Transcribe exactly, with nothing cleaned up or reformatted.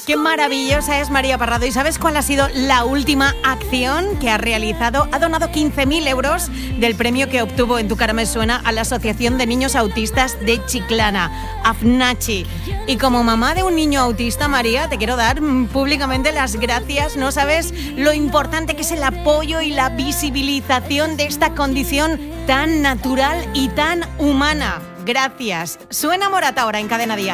Qué maravillosa es María Parrado. ¿Y sabes cuál ha sido la última acción que ha realizado? Ha donado quince mil euros del premio que obtuvo en Tu cara me suena a la Asociación de Niños Autistas de Chiclana, AFNACHI. Y como mamá de un niño autista, María, te quiero dar públicamente las gracias. No sabes lo importante que es el apoyo y la visibilización de esta condición tan natural y tan humana. Gracias. Suena Morat ahora en Cadena Dial.